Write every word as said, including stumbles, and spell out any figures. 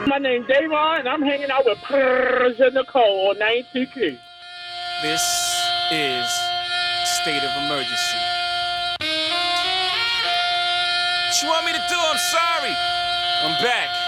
My name's Davon, and I'm hanging out with Persia Nicole on ninety-two Q. This is State of Emergency. What you want me to do? I'm sorry. I'm back.